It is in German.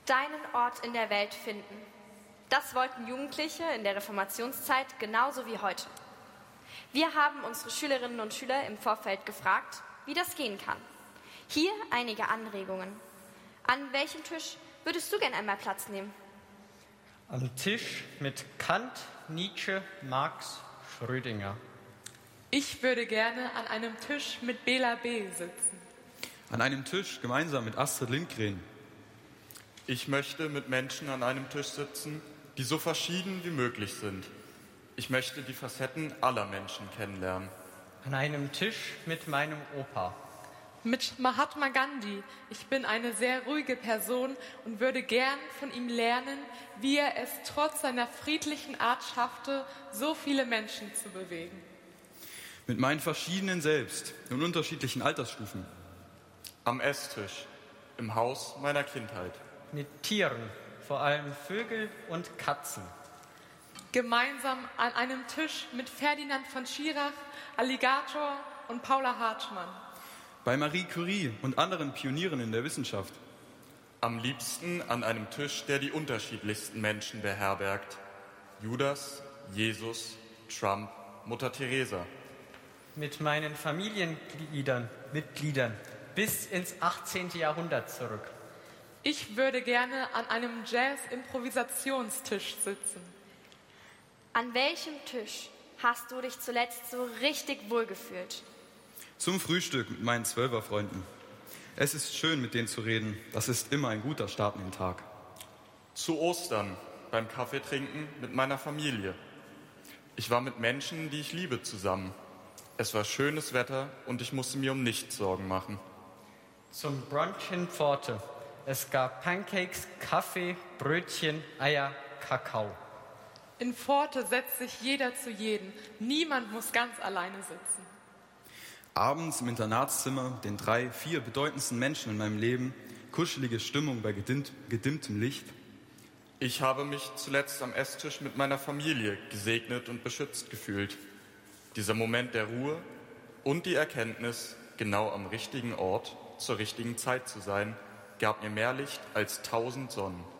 deinen Ort in der Welt finden. Das wollten Jugendliche in der Reformationszeit genauso wie heute. Wir haben unsere Schülerinnen und Schüler im Vorfeld gefragt, wie das gehen kann. Hier einige Anregungen. An welchem Tisch würdest du gern einmal Platz nehmen? Am Tisch mit Kant, Nietzsche, Marx, Schrödinger. Ich würde gerne an einem Tisch mit Bela B. sitzen. An einem Tisch gemeinsam mit Astrid Lindgren. Ich möchte mit Menschen an einem Tisch sitzen, die so verschieden wie möglich sind. Ich möchte die Facetten aller Menschen kennenlernen. An einem Tisch mit meinem Opa. Mit Mahatma Gandhi. Ich bin eine sehr ruhige Person und würde gern von ihm lernen, wie er es trotz seiner friedlichen Art schaffte, so viele Menschen zu bewegen. Mit meinen verschiedenen Selbst in unterschiedlichen Altersstufen. Am Esstisch, im Haus meiner Kindheit. Mit Tieren, vor allem Vögel und Katzen. Gemeinsam an einem Tisch mit Ferdinand von Schirach, Alligator und Paula Hartmann. Bei Marie Curie und anderen Pionieren in der Wissenschaft. Am liebsten an einem Tisch, der die unterschiedlichsten Menschen beherbergt. Judas, Jesus, Trump, Mutter Teresa. Mit meinen Familienmitgliedern bis ins 18. Jahrhundert zurück. Ich würde gerne an einem Jazz-Improvisationstisch sitzen. An welchem Tisch hast du dich zuletzt so richtig wohlgefühlt? Zum Frühstück mit meinen Zwölferfreunden. Es ist schön, mit denen zu reden. Das ist immer ein guter Start in den Tag. Zu Ostern beim Kaffeetrinken mit meiner Familie. Ich war mit Menschen, die ich liebe, zusammen. Es war schönes Wetter und ich musste mir um nichts Sorgen machen. Zum Brunch in Pforte. Es gab Pancakes, Kaffee, Brötchen, Eier, Kakao. In Pforte setzt sich jeder zu jedem. Niemand muss ganz alleine sitzen. Abends im Internatszimmer, den 3, 4 bedeutendsten Menschen in meinem Leben, kuschelige Stimmung bei gedimmtem Licht. Ich habe mich zuletzt am Esstisch mit meiner Familie gesegnet und beschützt gefühlt. Dieser Moment der Ruhe und die Erkenntnis, genau am richtigen Ort zur richtigen Zeit zu sein, gab mir mehr Licht als 1000 Sonnen.